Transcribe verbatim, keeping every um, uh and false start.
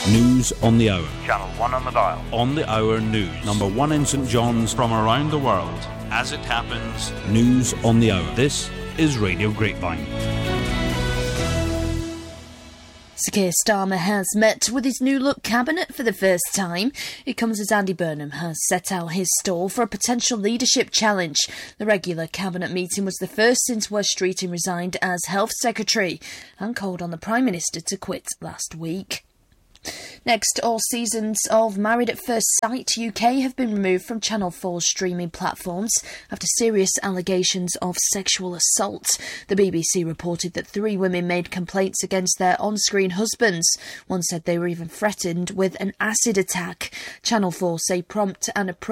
News on the Hour. Channel one on the dial. On the Hour News. Number one in St John's from around the world. As it happens, News on the Hour. This is Radio Grapevine. Sir Keir Starmer has met with his new look cabinet for the first time. It comes as Andy Burnham has set out his stall for a potential leadership challenge. The regular cabinet meeting was the first since Wes Streeting resigned as Health Secretary and called on the Prime Minister to quit last week. Next, all seasons of Married at First Sight U K have been removed from Channel four's streaming platforms after serious allegations of sexual assault. The B B C reported that three women made complaints against their on-screen husbands. One said they were even threatened with an acid attack. Channel four say prompt and appropriate